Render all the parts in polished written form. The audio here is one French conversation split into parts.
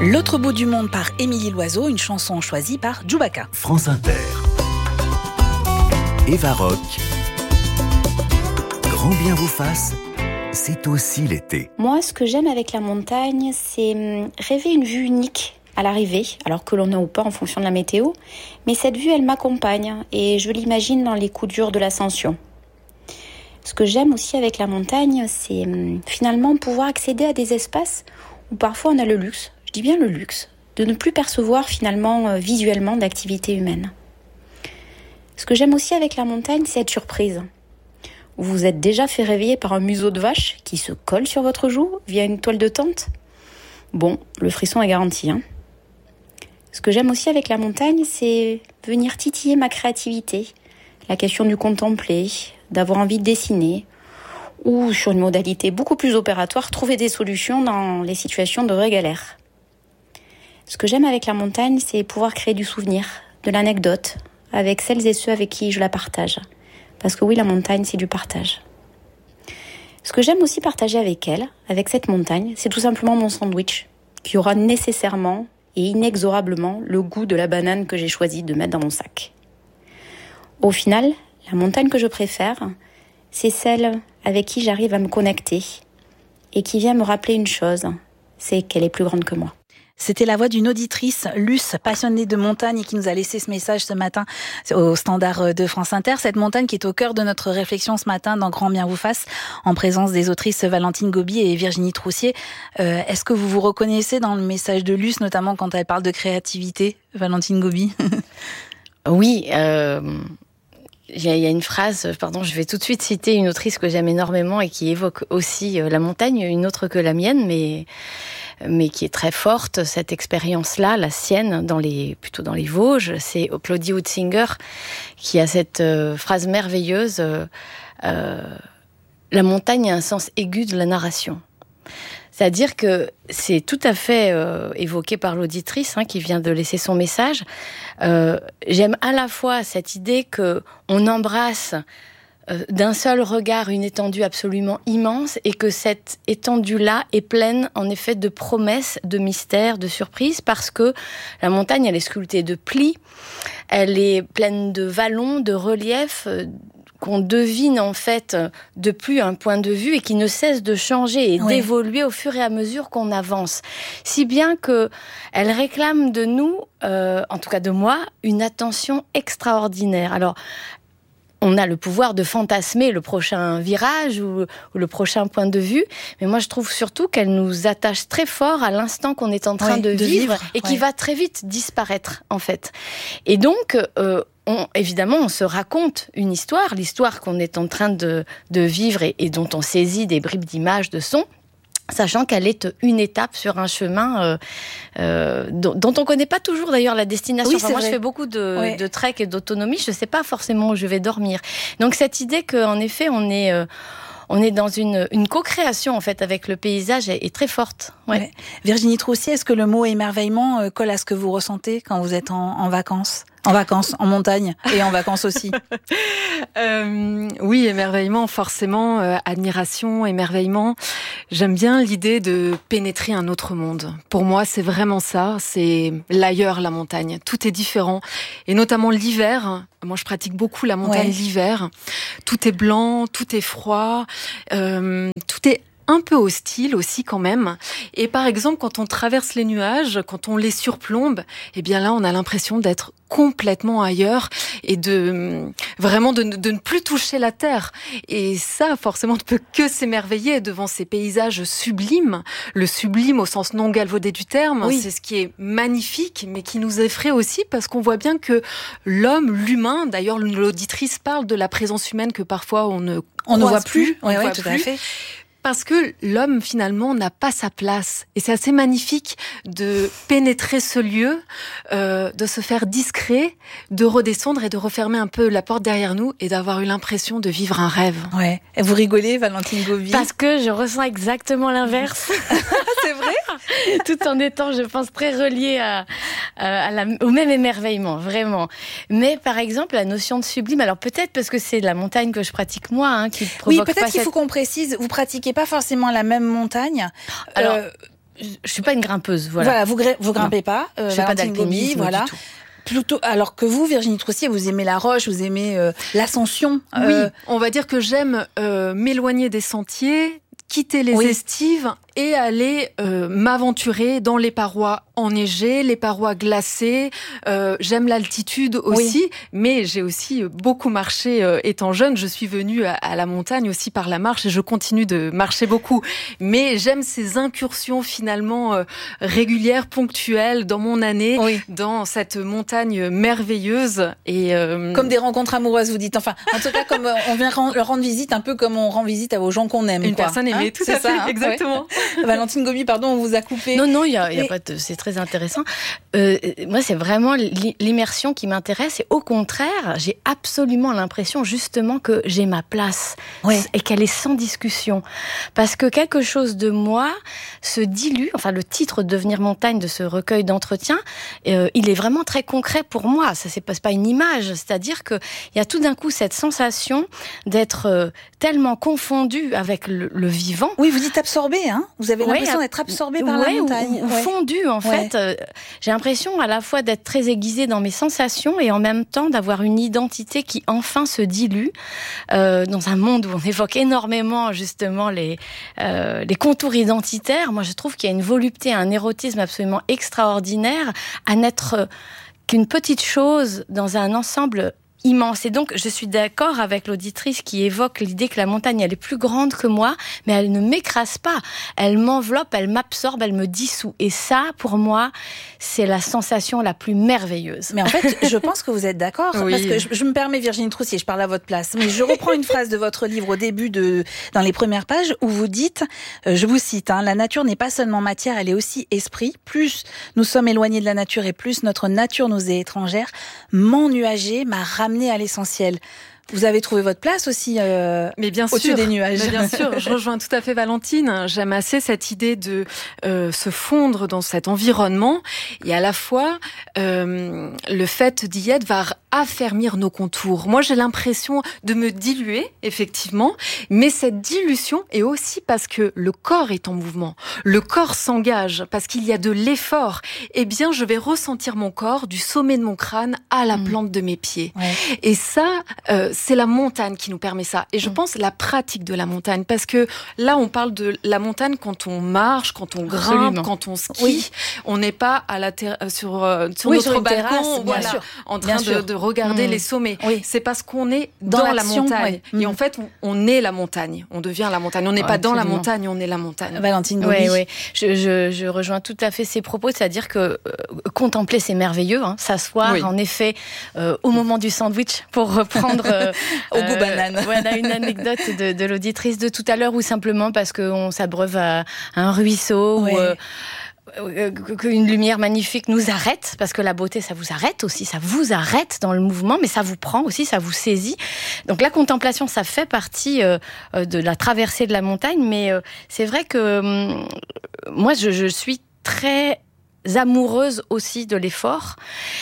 L'autre bout du monde par Émilie Loiseau, une chanson choisie par Djoubaka. France Inter. Eva Rock. Grand bien vous fasse, c'est aussi l'été. Moi, ce que j'aime avec la montagne, c'est rêver une vue unique à l'arrivée, alors que l'on est ou pas en fonction de la météo. Mais cette vue, elle m'accompagne et je l'imagine dans les coups durs de l'ascension. Ce que j'aime aussi avec la montagne, c'est finalement pouvoir accéder à des espaces où parfois on a le luxe, je dis bien le luxe, de ne plus percevoir finalement visuellement d'activité humaine. Ce que j'aime aussi avec la montagne, c'est être surprise. Vous vous êtes déjà fait réveiller par un museau de vache qui se colle sur votre joue via une toile de tente ? Bon, le frisson est garanti. Ce que j'aime aussi avec la montagne, c'est venir titiller ma créativité. La question du contempler, d'avoir envie de dessiner, ou sur une modalité beaucoup plus opératoire, trouver des solutions dans les situations de vraie galère. Ce que j'aime avec la montagne, c'est pouvoir créer du souvenir, de l'anecdote, avec celles et ceux avec qui je la partage. Parce que oui, la montagne, c'est du partage. Ce que j'aime aussi partager avec elle, avec cette montagne, c'est tout simplement mon sandwich, qui aura nécessairement et inexorablement le goût de la banane que j'ai choisi de mettre dans mon sac. Au final, la montagne que je préfère, c'est celle avec qui j'arrive à me connecter et qui vient me rappeler une chose, c'est qu'elle est plus grande que moi. C'était la voix d'une auditrice, Luce, passionnée de montagne, et qui nous a laissé ce message ce matin au standard de France Inter. Cette montagne qui est au cœur de notre réflexion ce matin dans Grand bien vous fasse, en présence des autrices Valentine Gobi et Virginie Troussier. Est-ce que vous vous reconnaissez dans le message de Luce, notamment quand elle parle de créativité, Valentine Gobi ? Oui, il y a une phrase, je vais tout de suite citer une autrice que j'aime énormément et qui évoque aussi la montagne, une autre que la mienne, mais qui est très forte, cette expérience-là, la sienne, plutôt dans les Vosges. C'est Claudie Hutzinger qui a cette phrase merveilleuse, la montagne a un sens aigu de la narration. C'est-à-dire que c'est tout à fait évoqué par l'auditrice qui vient de laisser son message. J'aime à la fois cette idée qu'on embrasse d'un seul regard une étendue absolument immense et que cette étendue-là est pleine en effet de promesses, de mystères, de surprises, parce que la montagne, elle est sculptée de plis, elle est pleine de vallons, de reliefs, qu'on devine en fait depuis un point de vue et qui ne cesse de changer et d'évoluer au fur et à mesure qu'on avance. Si bien que elle réclame de nous, en tout cas de moi, une attention extraordinaire. Alors, on a le pouvoir de fantasmer le prochain virage ou le prochain point de vue, mais moi je trouve surtout qu'elle nous attache très fort à l'instant qu'on est en train de vivre et qui va très vite disparaître en fait. Et donc, évidemment, on se raconte une histoire, l'histoire qu'on est en train de vivre et dont on saisit des bribes d'images, de sons, sachant qu'elle est une étape sur un chemin dont on ne connaît pas toujours d'ailleurs la destination. Oui, moi, je fais beaucoup de trek et d'autonomie, je ne sais pas forcément où je vais dormir. Donc cette idée qu'en effet, on est dans une co-création en fait avec le paysage est très forte. Ouais. Virginie Troussier, est-ce que le mot émerveillement colle à ce que vous ressentez quand vous êtes en vacances ? En vacances, en montagne et en vacances aussi. Oui, émerveillement, forcément, admiration, émerveillement. J'aime bien l'idée de pénétrer un autre monde. Pour moi, c'est vraiment ça, c'est l'ailleurs, la montagne. Tout est différent. Et notamment l'hiver. Moi, je pratique beaucoup la montagne l'hiver. Tout est blanc, tout est froid, tout est un peu hostile aussi quand même. Et par exemple, quand on traverse les nuages, quand on les surplombe, eh bien là, on a l'impression d'être complètement ailleurs et de ne plus toucher la terre. Et ça, forcément, on ne peut que s'émerveiller devant ces paysages sublimes. Le sublime au sens non galvaudé du terme, c'est ce qui est magnifique, mais qui nous effraie aussi parce qu'on voit bien que l'humain, d'ailleurs, l'auditrice parle de la présence humaine que parfois on ne voit plus. Oui, tout à fait. Parce que l'homme, finalement, n'a pas sa place. Et c'est assez magnifique de pénétrer ce lieu, de se faire discret, de redescendre et de refermer un peu la porte derrière nous et d'avoir eu l'impression de vivre un rêve. Ouais. Et vous rigolez, Valentine Gobi ? Parce que je ressens exactement l'inverse. C'est vrai ? Tout en étant, je pense, très reliée au même émerveillement, vraiment. Mais par exemple, la notion de sublime, alors peut-être parce que c'est la montagne que je pratique moi, qui provoque peut-être qu'il faut qu'on précise, vous pratiquez pas forcément la même montagne. Alors, je suis pas une grimpeuse, Voilà, vous grimpez pas. Je fais pas d'alpinisme, voilà. du tout. Plutôt, alors que vous, Virginie Troussier, vous aimez la roche, vous aimez l'ascension. Oui, on va dire que j'aime m'éloigner des sentiers, quitter les estives et aller m'aventurer dans les parois enneigées, les parois glacées. J'aime l'altitude aussi, mais j'ai aussi beaucoup marché étant jeune. Je suis venue à la montagne aussi par la marche et je continue de marcher beaucoup. Mais j'aime ces incursions finalement régulières, ponctuelles dans mon année, dans cette montagne merveilleuse. Et comme des rencontres amoureuses, vous dites. Enfin, en tout cas, comme on vient leur rendre visite, un peu comme on rend visite aux gens qu'on aime. Une personne aimée, tout à fait, exactement. Valentine Gobi, pardon, on vous a coupé. Non, il y a pas de, c'est très intéressant. Moi, c'est vraiment l'immersion qui m'intéresse et au contraire, j'ai absolument l'impression justement que j'ai ma place et qu'elle est sans discussion. Parce que quelque chose de moi se dilue, enfin le titre Devenir montagne de ce recueil d'entretiens, il est vraiment très concret pour moi. Ça, c'est pas une image, c'est-à-dire que il y a tout d'un coup cette sensation d'être tellement confondu avec le vivant. Oui, vous dites absorbé, hein. Vous avez l'impression d'être absorbé par la montagne. Ou fondu, en fait. J'ai l'impression à la fois d'être très aiguisée dans mes sensations et en même temps d'avoir une identité qui enfin se dilue dans un monde où on évoque énormément justement les contours identitaires. Moi, je trouve qu'il y a une volupté, un érotisme absolument extraordinaire à n'être qu'une petite chose dans un ensemble immense. Et donc, je suis d'accord avec l'auditrice qui évoque l'idée que la montagne, elle est plus grande que moi, mais elle ne m'écrase pas. Elle m'enveloppe, elle m'absorbe, elle me dissout. Et ça, pour moi, c'est la sensation la plus merveilleuse. Mais en fait, je pense que vous êtes d'accord, parce que je me permets, Virginie Troussier, je parle à votre place, mais je reprends une phrase de votre livre au début dans les premières pages, où vous dites, je vous cite, la nature n'est pas seulement matière, elle est aussi esprit. Plus nous sommes éloignés de la nature et plus notre nature nous est étrangère, m'ennuager m'a ramené à l'essentiel. Vous avez trouvé votre place aussi mais bien au-dessus sûr, des nuages. Mais bien sûr, je rejoins tout à fait Valentine. J'aime assez cette idée de se fondre dans cet environnement et à la fois le fait d'y être va affermir nos contours. Moi, j'ai l'impression de me diluer, effectivement, mais cette dilution est aussi parce que le corps est en mouvement. Le corps s'engage parce qu'il y a de l'effort. Eh bien, je vais ressentir mon corps du sommet de mon crâne à la plante de mes pieds. Et ça, c'est la montagne qui nous permet ça. Et je pense la pratique de la montagne, parce que là, on parle de la montagne quand on marche, quand on grimpe, quand on skie. On n'est pas à sur notre balcon, voilà, en train de regarder les sommets. C'est parce qu'on est dans la montagne. Et en fait, on est la montagne. On devient la montagne. On n'est pas dans la montagne, on est la montagne. Valentine Gobi. Oui. Je rejoins tout à fait ces propos, c'est-à-dire que contempler, c'est merveilleux. S'asseoir, en effet, au moment du sandwich, pour reprendre au goût banane. Voilà une anecdote de l'auditrice de tout à l'heure, ou simplement parce qu'on s'abreuve à un ruisseau, qu'une lumière magnifique nous arrête, parce que la beauté, ça vous arrête aussi, ça vous arrête dans le mouvement, mais ça vous prend aussi, ça vous saisit. Donc la contemplation, ça fait partie de la traversée de la montagne, mais c'est vrai que moi, je suis très amoureuse aussi de l'effort,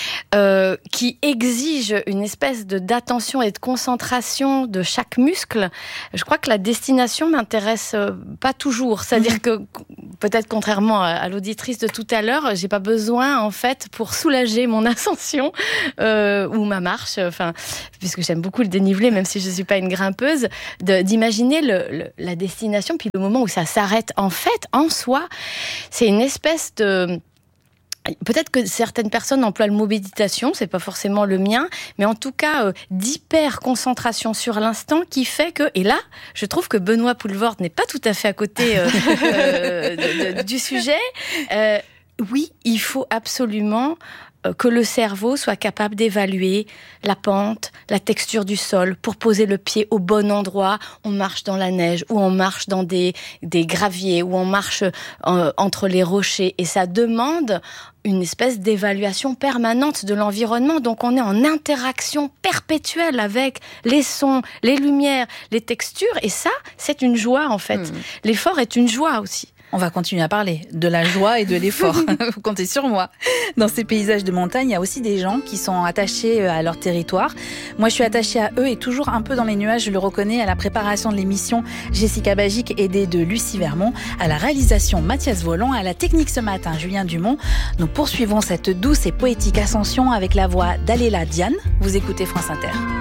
qui exige une espèce d'attention et de concentration de chaque muscle. Je crois que la destination m'intéresse pas toujours. C'est-à-dire que, peut-être contrairement à l'auditrice de tout à l'heure, j'ai pas besoin, en fait, pour soulager mon ascension ou ma marche, puisque j'aime beaucoup le dénivelé, même si je suis pas une grimpeuse, d'imaginer la destination, puis le moment où ça s'arrête. En fait, en soi, c'est une espèce de... Peut-être que certaines personnes emploient le mot méditation, c'est pas forcément le mien, mais en tout cas d'hyper concentration sur l'instant qui fait que, et là, je trouve que Benoît Poelvoorde n'est pas tout à fait à côté du sujet. Oui, il faut absolument que le cerveau soit capable d'évaluer la pente, la texture du sol pour poser le pied au bon endroit. On marche dans la neige, ou on marche dans des graviers, ou on marche entre les rochers, et ça demande une espèce d'évaluation permanente de l'environnement. Donc on est en interaction perpétuelle avec les sons, les lumières, les textures, et ça, c'est une joie en fait. L'effort est une joie aussi. On va continuer à parler de la joie et de l'effort. Vous comptez sur moi. Dans ces paysages de montagne, il y a aussi des gens qui sont attachés à leur territoire. Moi, je suis attachée à eux et toujours un peu dans les nuages, je le reconnais, à la préparation de l'émission. Jessica Bagic, aidée de Lucie Vermont, à la réalisation Mathias Volant, à la technique ce matin Julien Dumont. Nous poursuivons cette douce et poétique ascension avec la voix d'Aléla Diane. Vous écoutez France Inter.